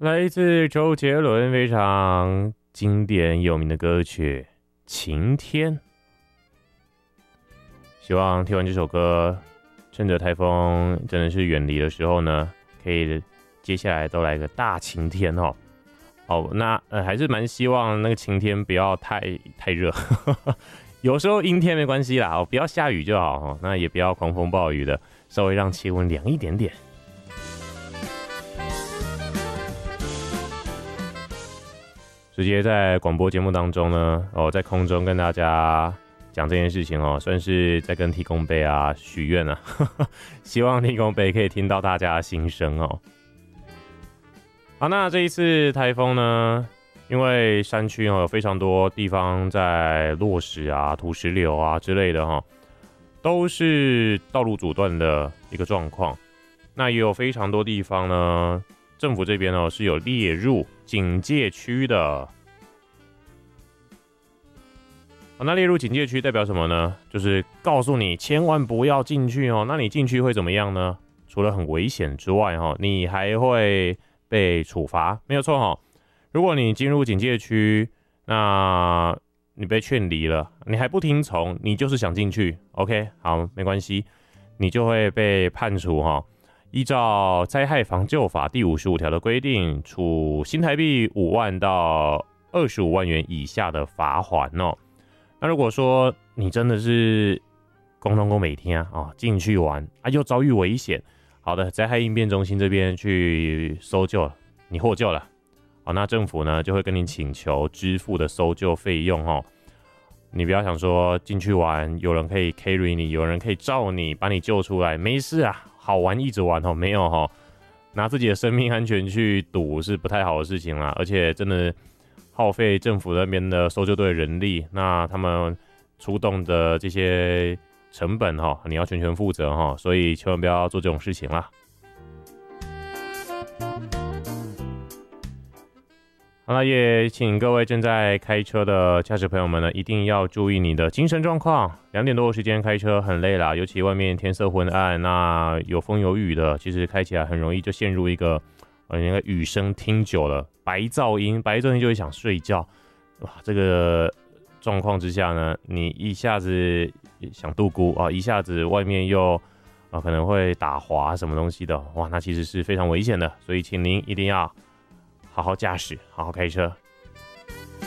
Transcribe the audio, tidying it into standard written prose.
来自周杰伦非常经典有名的歌曲《晴天》。希望听完这首歌，趁着台风真的是远离的时候呢，可以接下来都来个大晴天哦。哦，那还是蛮希望那个晴天不要太热，有时候阴天没关系啦，哦，不要下雨就好哦，那也不要狂风暴雨的，稍微让气温凉一点点。直接在广播节目当中呢，在空中跟大家讲这件事情哦，算是在跟天公伯啊许愿啊，希望天公伯可以听到大家的心声哦。好，那这一次台风呢，因为山区有非常多地方在落石啊、土石流啊之类的都是道路阻断的一个状况。那也有非常多地方呢，政府这边是有列入警戒区的。好，那列入警戒区代表什么呢？就是告诉你千万不要进去哦。那你进去会怎么样呢？除了很危险之外你还会被处罚，没有错如果你进入警戒区，那你被劝离了，你还不听从，你就是想进去 ，OK， 好，没关系，你就会被判处依照灾害防救法第55条的规定，处新台币5万到25万元以下的罚锾哦。那如果说你真的是公东公每天进去玩又遭遇危险，好的，灾害应变中心这边去搜救你获救了，好，那政府呢就会跟你请求支付的搜救费用你不要想说进去玩，有人可以 carry 你，有人可以罩你，把你救出来，没事啊，好玩一直玩没有拿自己的生命安全去赌是不太好的事情啦，而且真的耗费政府那边的搜救队的人力，那他们出动的这些成本你要全权负责所以千万不要做这种事情啦。好了，也请各位正在开车的驾驶朋友们呢，一定要注意你的精神状况。2点多的时间开车很累啦，尤其外面天色昏暗，那有风有雨的，其实开起来很容易就陷入一个那个雨声听久了，白噪音就会想睡觉。哇，这个状况之下呢，你一下子想度孤一下子外面又可能会打滑什么东西的，哇，那其实是非常危险的。所以请您一定要好好驾驶，好好开车。